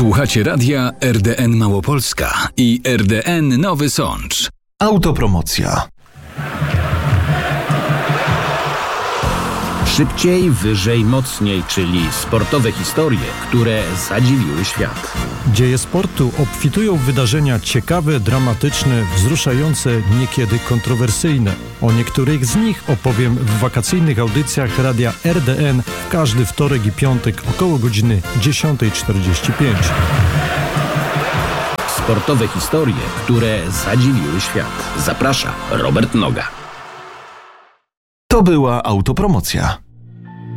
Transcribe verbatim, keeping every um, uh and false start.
Słuchacie radia R D N Małopolska i R D N Nowy Sącz. Autopromocja. Szybciej, wyżej, mocniej, czyli sportowe historie, które zadziwiły świat. Dzieje sportu obfitują w wydarzenia ciekawe, dramatyczne, wzruszające, niekiedy kontrowersyjne. O niektórych z nich opowiem w wakacyjnych audycjach radia R D N w każdy wtorek i piątek około godziny dziesiąta czterdzieści pięć. Sportowe historie, które zadziwiły świat. Zaprasza Robert Noga. To była autopromocja.